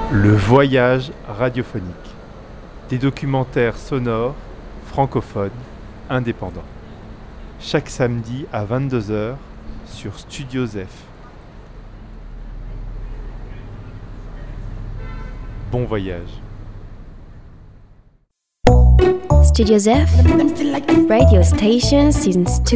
Le voyage radiophonique. Des documentaires sonores, francophones, indépendants. Chaque samedi à 22h sur Studio Zef. Bon voyage. Studio Zef, radio station since